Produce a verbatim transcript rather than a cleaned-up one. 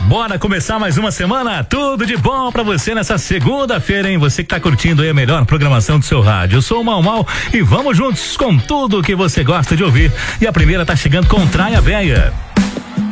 Bora começar mais uma semana, tudo de bom pra você nessa segunda-feira, hein? Você que tá curtindo aí a melhor programação do seu rádio. Eu sou o Mal Mal e vamos juntos com tudo que você gosta de ouvir. E a primeira tá chegando com Traia Véia.